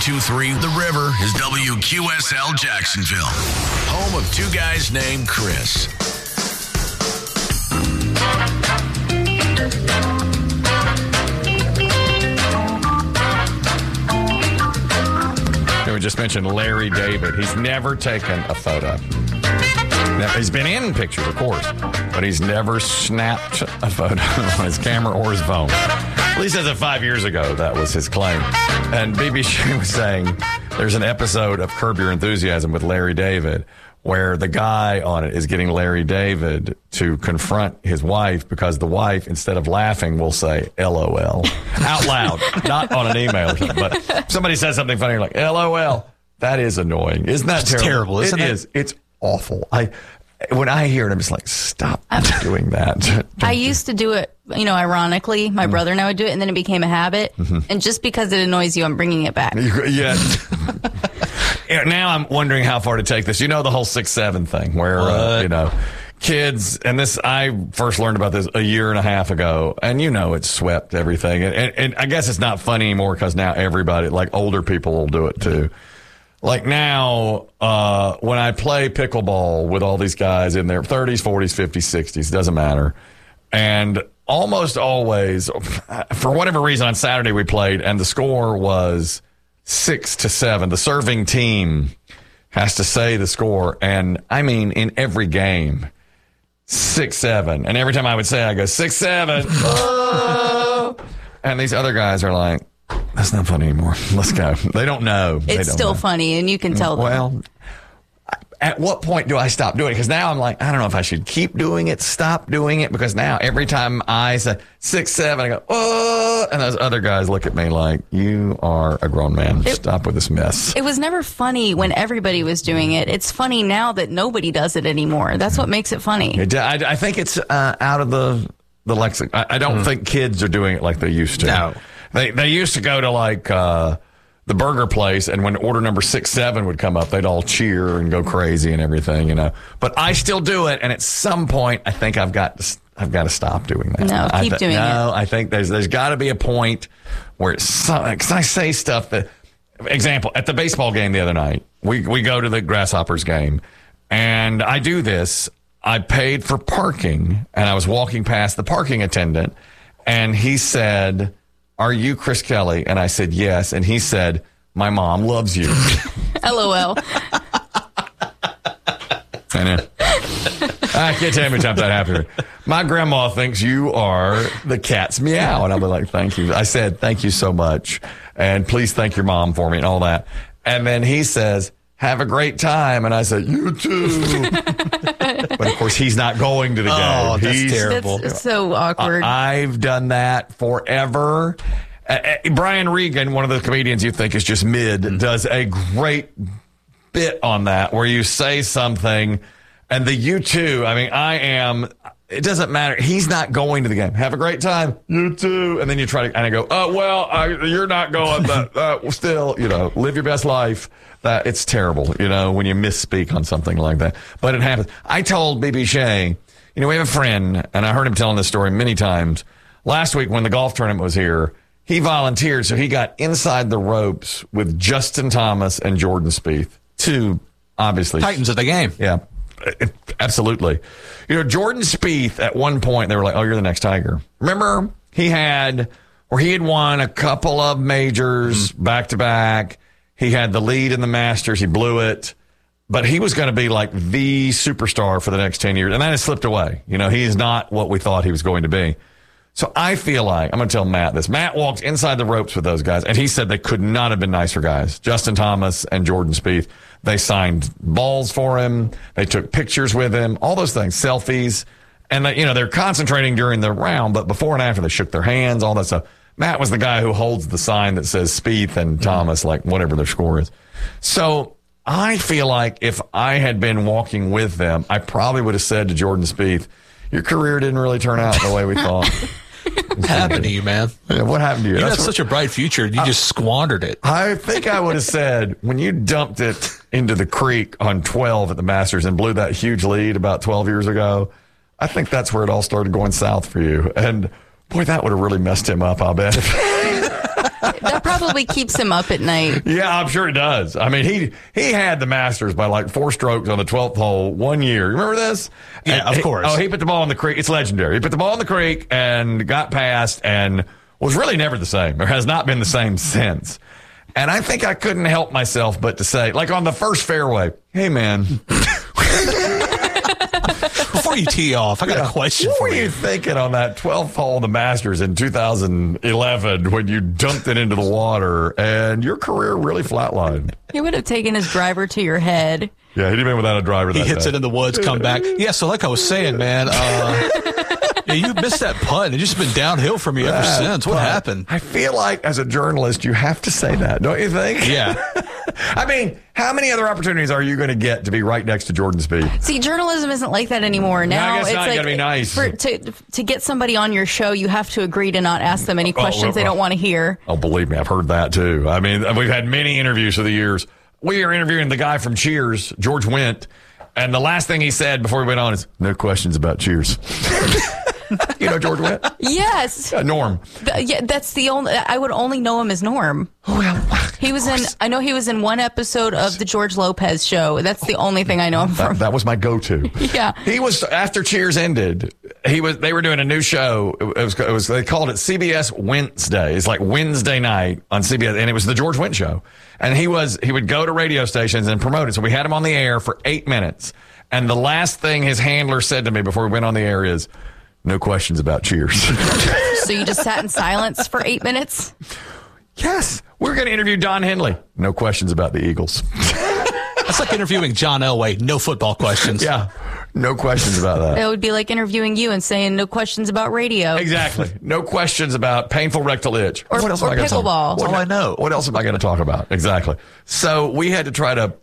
92.3 The River is WQSL Jacksonville, home of two guys named Chris. We just mentioned Larry David. He's never taken a photo. Now, he's been in pictures, of course, but he's never snapped a photo on his camera or his phone. At least as of 5 years ago, that was his claim. And BBC was saying there's an episode of Curb Your Enthusiasm with Larry David where the guy on it is getting Larry David to confront his wife because the wife, instead of laughing, will say LOL out loud, not on an email. But somebody says something funny, like LOL. That is annoying. Isn't that terrible? Isn't it? It is. It's awful. When I hear it, I'm just like, stop doing that. I used to do it, ironically. My brother and I would do it, and then it became a habit. And just because it annoys you, I'm bringing it back. Yeah. Now I'm wondering how far to take this. You know the whole 6'7" thing where, kids, and this, I first learned about this a year and a half ago, and it's swept everything. And I guess it's not funny anymore because now everybody, like older people, will do it too. Like now, when I play pickleball with all these guys in their 30s, 40s, 50s, 60s, doesn't matter. And almost always, for whatever reason, on Saturday we played, and the score was 6-7. The serving team has to say the score. And I mean, in every game, 6-7. And every time I would say it, I go, 6-7. Oh! And these other guys are like, that's not funny anymore. Let's go. They don't know. It's still funny, and you can tell them. Well, at what point do I stop doing it? Because now I'm like, I don't know if I should keep doing it, stop doing it, because now every time I say 6-7, I go, oh, and those other guys look at me like, you are a grown man. Stop with this mess. It was never funny when everybody was doing it. It's funny now that nobody does it anymore. That's what makes it funny. I think it's out of the lexicon. I don't think kids are doing it like they used to. No. They used to go to like the burger place, and when order number 6-7 would come up, they'd all cheer and go crazy and everything, But I still do it, and at some point, I think I've got to stop doing that. No, keep doing it. No, I think there's got to be a point where because I say stuff that, example, at the baseball game the other night, we go to the Grasshoppers game, and I do this. I paid for parking, and I was walking past the parking attendant, and he said, "Are you Chris Kelly?" And I said, "Yes." And he said, "My mom loves you." LOL. I know. I can't tell you how many times that happened. My grandma thinks you are the cat's meow. And I'll be like, thank you. I said, thank you so much. And please thank your mom for me and all that. And then he says, have a great time. And I said, you too. But of course, he's not going to the game. Oh, that's terrible. That's so awkward. I've done that forever. Brian Regan, one of the comedians you think is just mid, does a great bit on that where you say something and the you too. I mean, it doesn't matter. He's not going to the game. Have a great time. You too. And then you try to, and I go, oh, well, you're not going, but still, live your best life. It's terrible, when you misspeak on something like that. But it happens. I told BB Shea, we have a friend, and I heard him telling this story many times. Last week when the golf tournament was here, he volunteered, so he got inside the ropes with Justin Thomas and Jordan Spieth. Two, obviously. Titans of the game. Yeah, absolutely. Jordan Spieth, at one point, they were like, oh, you're the next Tiger. Remember, he had won a couple of majors back-to-back. He had the lead in the Masters. He blew it. But he was going to be like the superstar for the next 10 years. And that has slipped away. He's not what we thought he was going to be. So I feel like, I'm going to tell Matt this. Matt walked inside the ropes with those guys, and he said they could not have been nicer guys. Justin Thomas and Jordan Spieth. They signed balls for him. They took pictures with him. All those things, selfies. And they're concentrating during the round, but before and after they shook their hands, all that stuff. Matt was the guy who holds the sign that says Spieth and Thomas, like whatever their score is. So I feel like if I had been walking with them, I probably would have said to Jordan Spieth, your career didn't really turn out the way we thought. What happened to you, man? Yeah, what happened to you? You had such a bright future. You just squandered it. I think I would have said, when you dumped it into the creek on 12 at the Masters and blew that huge lead about 12 years ago, I think that's where it all started going south for you. And boy, that would have really messed him up, I'll bet. That probably keeps him up at night. Yeah, I'm sure it does. I mean, he had the Masters by like 4 strokes on the 12th hole one year. Remember this? Yeah, of course. He put the ball in the creek. It's legendary. He put the ball in the creek and got past and was really never the same. Or has not been the same since. And I think I couldn't help myself but to say, like on the first fairway, hey, man. Before you tee off, I got a question what for were you thinking on that 12th hole of the Masters in 2011 when you dumped it into the water and your career really flatlined? He would have taken his driver to your head. Yeah, he'd have been without a driver. He that hits day. it in the woods, come back. Yeah, so like I was saying, man, yeah, you missed that putt. It's just been downhill from you ever since. What happened? I feel like as a journalist, you have to say that, don't you think? Yeah. I mean, how many other opportunities are you going to get to be right next to Jordan Spieth? See, journalism isn't like that anymore. Now I guess it's not. You gotta be nice. To get somebody on your show, you have to agree to not ask them any questions they don't want to hear. Oh, believe me, I've heard that too. I mean, we've had many interviews through the years. We are interviewing the guy from Cheers, George Wendt, and the last thing he said before we went on is, no questions about Cheers. You know George Wendt? Yes. Norm. Yeah, that's the only. I would only know him as Norm. Well, he was in. I know he was in one episode of the George Lopez show. That's the only thing I know him from. That was my go-to. Yeah. He was after Cheers ended. They were doing a new show. It was they called it CBS Wednesday. It's like Wednesday night on CBS, and it was the George Wendt show. And he would go to radio stations and promote it. So we had him on the air for 8 minutes. And the last thing his handler said to me before we went on the air is, no questions about Cheers. So you just sat in silence for 8 minutes? Yes. We're going to interview Don Henley. No questions about the Eagles. That's like interviewing John Elway. No football questions. Yeah. No questions about that. It would be like interviewing you and saying no questions about radio. Exactly. No questions about painful rectal itch. Or pickleball. That's all I know. What else am I going to talk about? Exactly. So we had to try to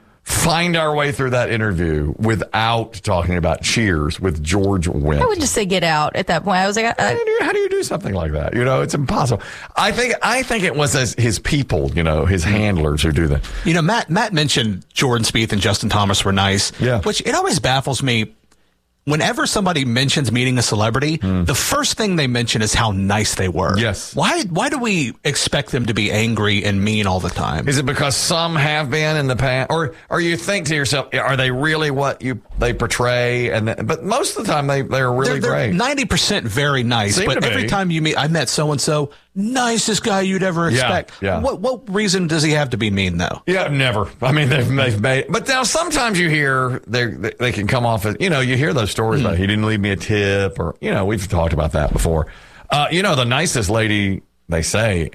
find our way through that interview without talking about Cheers with George Wendt. I would just say get out at that point. I was like, how do you do something like that? You know, it's impossible. I think it was his people, you know, his handlers who do that. You know, Matt mentioned Jordan Spieth and Justin Thomas were nice. Yeah. Which it always baffles me. Whenever somebody mentions meeting a celebrity, the first thing they mention is how nice they were. Yes. Why do we expect them to be angry and mean all the time? Is it because some have been in the past, or you think to yourself, are they really what they portray? But most of the time they're really great. 90% very nice, Seem but to every be. time you meet, I met so and so, nicest guy you'd ever expect. Yeah. What reason does he have to be mean though? Yeah, never. I mean, they've made. But now sometimes you hear they can come off as, you know, you hear those stories about he didn't leave me a tip, or, you know, we've talked about that before. You know, the nicest lady, they say,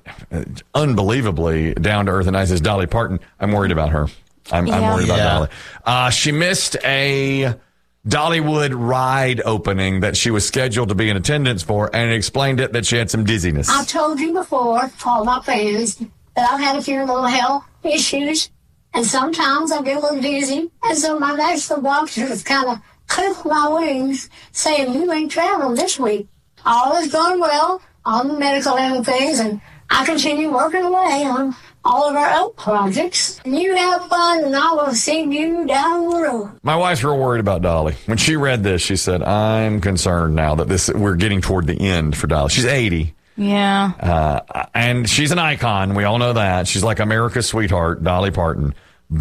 unbelievably down to earth and nice, is Dolly Parton. I'm worried about her. I'm worried about Dolly. She missed a Dollywood ride opening that she was scheduled to be in attendance for, and explained that she had some dizziness. I've told you before, all my fans, that I've had a few little health issues, and sometimes I get a little dizzy, and so my national doctors kind of clipped my wings, saying, you ain't traveling this week. All is going well on the medical end of things, and I continue working away on all of our oak projects. You have fun, and I will see you down the road. My wife's real worried about Dolly. When she read this, she said, I'm concerned now that we're getting toward the end for Dolly. She's 80. yeah. And she's an icon. We all know that. She's like America's sweetheart, Dolly Parton.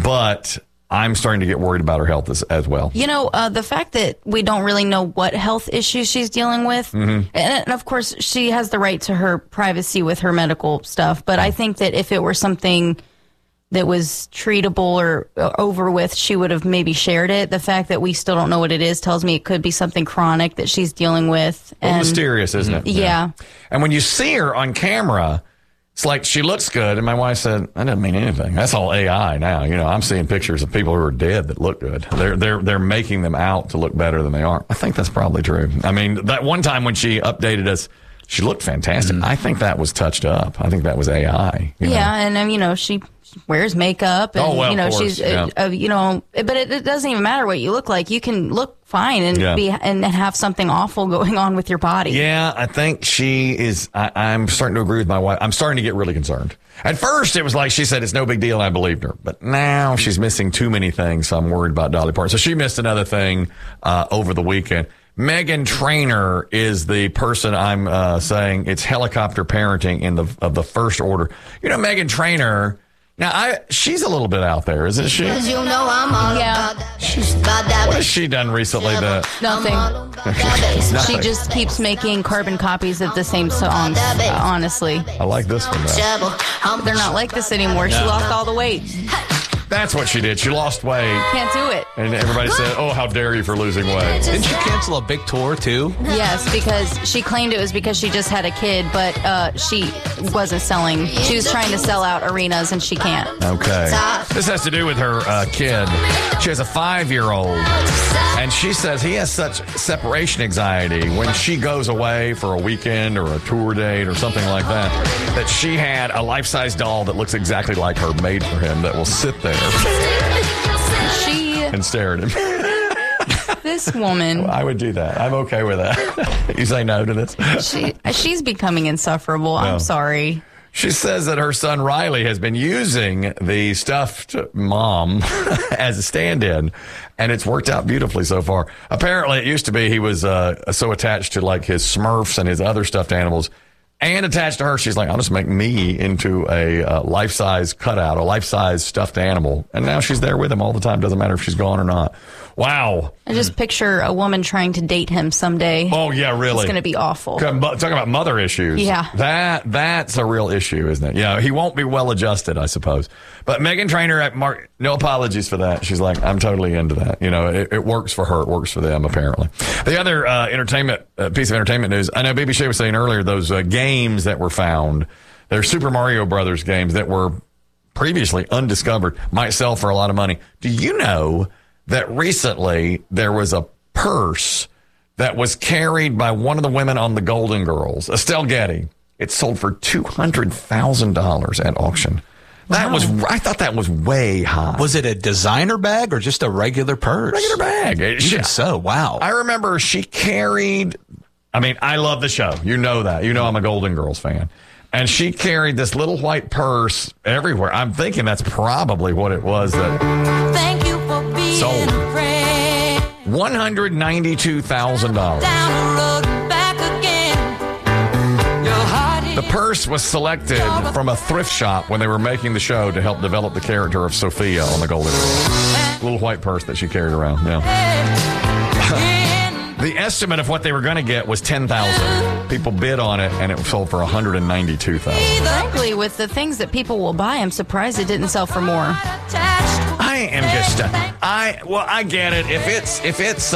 But I'm starting to get worried about her health as well. You know, the fact that we don't really know what health issues she's dealing with, and of course, she has the right to her privacy with her medical stuff, but I think that if it were something that was treatable or over with, she would have maybe shared it. The fact that we still don't know what it is tells me it could be something chronic that she's dealing with. A little mysterious, isn't it? Yeah. And when you see her on camera, it's like she looks good. And my wife said, that doesn't mean anything. That's all AI now. You know, I'm seeing pictures of people who are dead that look good. They're making them out to look better than they are. I think that's probably true. I mean, that one time when she updated us, she looked fantastic. I think that was touched up. I think that was AI. You know? And you know, she wears makeup, and you know, of course, she's you know, but it doesn't even matter what you look like. You can look fine and and have something awful going on with your body. Yeah, I think she is. I'm starting to agree with my wife. I'm starting to get really concerned. At first, it was like she said it's no big deal, and I believed her. But now she's missing too many things, so I'm worried about Dolly Parton. So she missed another thing over the weekend. Meghan Trainor is the person I'm saying it's helicopter parenting of the first order. You know, Meghan Trainor. Now, she's a little bit out there, isn't she? You know I'm all Yeah. about that. What has she done recently? Nothing. Nothing. She just keeps making carbon copies of the same songs, honestly. I like this one, though. They're not like this anymore. She lost all the weight. That's what she did. She lost weight. Can't do it. And everybody said, oh, how dare you for losing weight. Didn't she cancel a big tour, too? Yes, because she claimed it was because she just had a kid, but she wasn't selling. She was trying to sell out arenas, and she can't. Okay. This has to do with her kid. She has a 5-year-old, and she says he has such separation anxiety when she goes away for a weekend or a tour date or something like that, that she had a life-size doll that looks exactly like her made for him that will sit there She, and stare at him. this woman, I would do that. I'm okay with that. You say no to this? she's becoming insufferable. No. I'm sorry. She says that her son Riley has been using the stuffed mom as a stand-in, and it's worked out beautifully so far. Apparently, it used to be he was so attached to like his Smurfs and his other stuffed animals, and attached to her, she's like, I'll just make me into a life-size cutout, a life-size stuffed animal. And now she's there with him all the time. Doesn't matter if she's gone or not. Wow. I just picture a woman trying to date him someday. Oh, yeah, really. It's going to be awful. Talking about mother issues. Yeah. That's a real issue, isn't it? Yeah, he won't be well adjusted, I suppose. But Meghan Trainor at Mark, no apologies for that. She's like, I'm totally into that. You know, it works for her. It works for them, apparently. The other piece of entertainment news, I know BBC was saying earlier, those games that were found, they're Super Mario Brothers games that were previously undiscovered, might sell for a lot of money. Do you know that recently there was a purse that was carried by one of the women on the Golden Girls, Estelle Getty? It sold for $200,000 at auction. I thought that was way high. Was it a designer bag or just a regular purse? Regular bag. Even so, wow. I remember she carried, I love the show. You know that. You know I'm a Golden Girls fan. And she carried this little white purse everywhere. I'm thinking that's probably what it was that Thank you for being sold. a friend. $192,000. Down the road and back again. Your heart is The purse was selected from a thrift shop when they were making the show to help develop the character of Sophia on the Golden Girls. Little white purse that she carried around. Yeah. The estimate of what they were going to get was $10,000. People bid on it, and it sold for $192,000. Frankly, with the things that people will buy, I'm surprised it didn't sell for more. I am just, I get it. If it's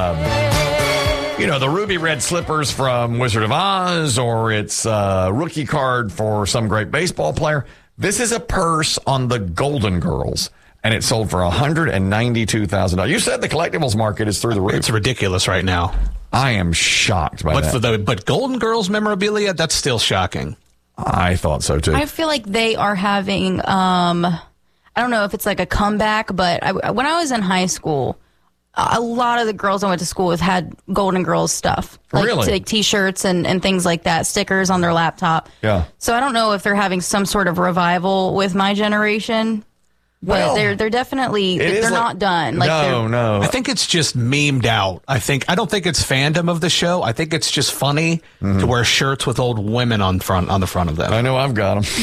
the ruby red slippers from Wizard of Oz, or it's a rookie card for some great baseball player. This is a purse on the Golden Girls, and it sold for $192,000. You said the collectibles market is through the roof. It's ridiculous right now. I am shocked by that. But Golden Girls memorabilia, that's still shocking. I thought so, too. I feel like they are having, I don't know if it's like a comeback, but when I was in high school, a lot of the girls I went to school with had Golden Girls stuff. Like T-shirts and things like that, stickers on their laptop. Yeah. So I don't know if they're having some sort of revival with my generation. But they're definitely, they're not done. No. I think it's just memed out. I don't think it's fandom of the show. I think it's just funny to wear shirts with old women on the front of them. I know I've got them.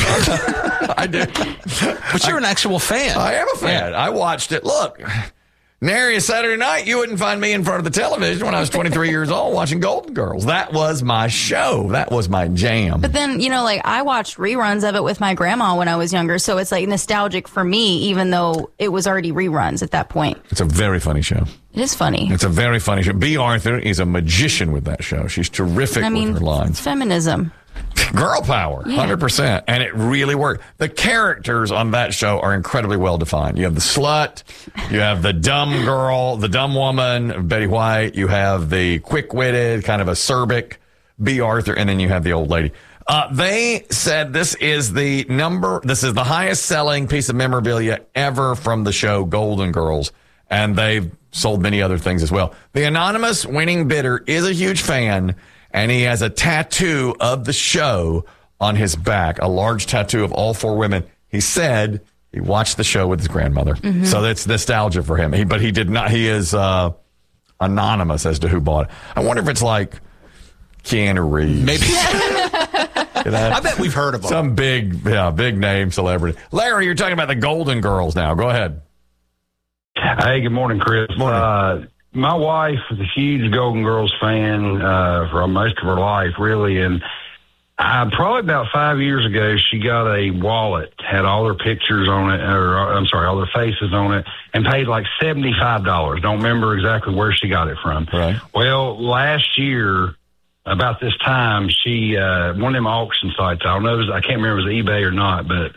I do. But you're an actual fan. I am a fan. Yeah. I watched it. Look, nary a Saturday night, you wouldn't find me in front of the television when I was 23 years old watching Golden Girls. That was my show. That was my jam. But then, I watched reruns of it with my grandma when I was younger. So it's like nostalgic for me, even though it was already reruns at that point. It's a very funny show. It is funny. It's a very funny show. Bea Arthur is a magician with that show. She's terrific with her lines. It's feminism. Girl power, 100%. And it really worked. The characters on that show are incredibly well defined. You have the slut, you have the dumb girl, the dumb woman, Betty White, you have the quick-witted, kind of acerbic Bea Arthur, and then you have the old lady. They said this is the highest selling piece of memorabilia ever from the show Golden Girls, and they've sold many other things as well. The anonymous winning bidder is a huge fan, and he has a tattoo of the show on his back, a large tattoo of all 4 women. He said he watched the show with his grandmother. So that's nostalgia for him. But he did not. He is anonymous as to who bought it. I wonder if it's like Keanu Reeves. Maybe. You know, I bet we've heard of them. some big name celebrity. Larry, you're talking about the Golden Girls now. Go ahead. Hey, good morning, Chris. Morning. My wife is a huge Golden Girls fan for most of her life, really. And probably about 5 years ago, she got a wallet, had all their pictures on it, all their faces on it, and paid like $75. Don't remember exactly where she got it from. Right. Well, last year, about this time, she one of them auction sites. I don't know. I can't remember if it was eBay or not, but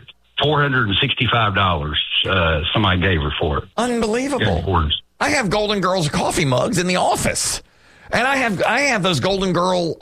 $465 somebody gave her for it. Unbelievable. I have Golden Girls coffee mugs in the office, and I have those Golden Girl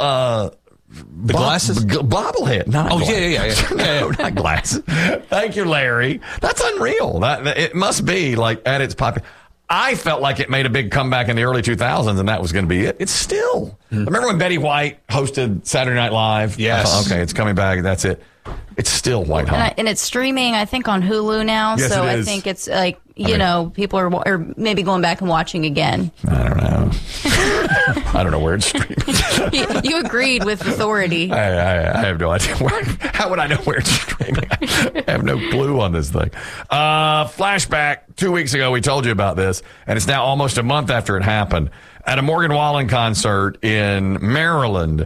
glasses bobblehead. Yeah. No, not glasses. Thank you, Larry. That's unreal. That it must be like at its popular. I felt like it made a big comeback in the early 2000s, and that was going to be it. It's still. Remember when Betty White hosted Saturday Night Live? Yes. I thought, okay, it's coming back. That's it. It's still white hot. And it's streaming, I think, on Hulu now. Yes, so it I is. think it's like, people are maybe going back and watching again. I don't know. I don't know where it's streaming. You agreed with authority. I have no idea. How would I know where it's streaming? I have no clue on this thing. Flashback, 2 weeks ago, we told you about this, and it's now almost a month after it happened. At a Morgan Wallen concert in Maryland,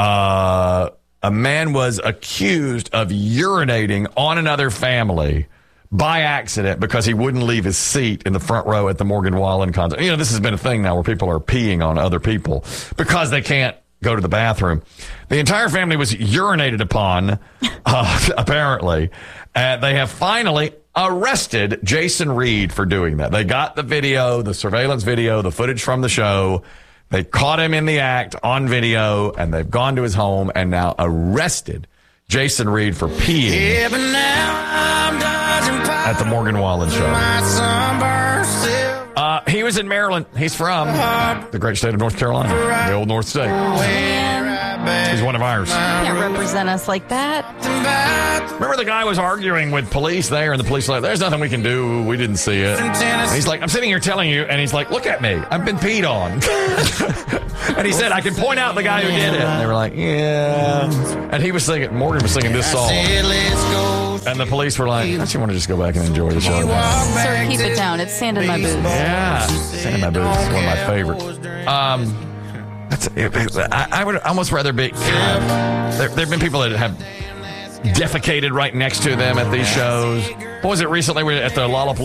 a man was accused of urinating on another family by accident because he wouldn't leave his seat in the front row at the Morgan Wallen concert. You know, this has been a thing now where people are peeing on other people because they can't go to the bathroom. The entire family was urinated upon, apparently. They have finally arrested Jason Reed for doing that. They got the video, the surveillance video, the footage from the show. They caught him in the act on video, and they've gone to his home and now arrested Jason Reed for peeing at the Morgan Wallen show. He was in Maryland. He's from the great state of North Carolina, the old North State. He's one of ours. You can't represent us like that. Remember the guy was arguing with police there, and the police were like, there's nothing we can do. We didn't see it. And he's like, I'm sitting here telling you, and he's like, look at me. I've been peed on. And he said, I can point out the guy who did it. And they were like, yeah. And he was singing, Morgan was singing this song. And the police were like, don't you want to just go back and enjoy the show? Sir, keep it down. It's Sand in My Boots. Yeah. Sand in My Boots is one of my favorites. I would almost rather be. There have been people that have defecated right next to them at these shows. What was it recently? We were at the Lollapalooza